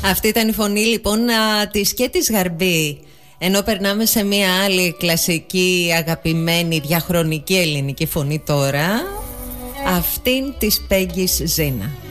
Αυτή ήταν η φωνή λοιπόν της και της Γαρμπή. Ενώ περνάμε σε μια άλλη κλασική, αγαπημένη, διαχρονική ελληνική φωνή τώρα, αυτήν της Πέγγις Ζήνα.